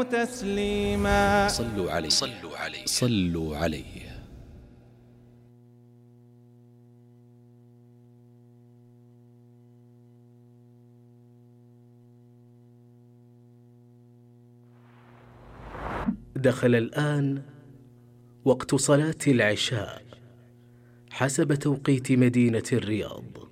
تسليما. صلوا عليه صلوا عليه صلوا عليه. دخل الآن وقت صلاة العشاء حسب توقيت مدينة الرياض.